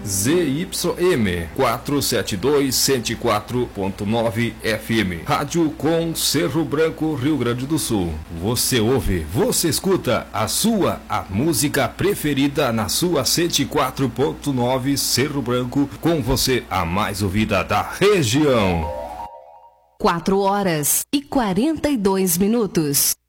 ZYM 472 104.9 FM. Rádio com Cerro Branco, Rio Grande do Sul. Você ouve, você escuta a música preferida na sua 104.9 Cerro Branco, com você a mais ouvida da região. 4 horas e 42 minutos.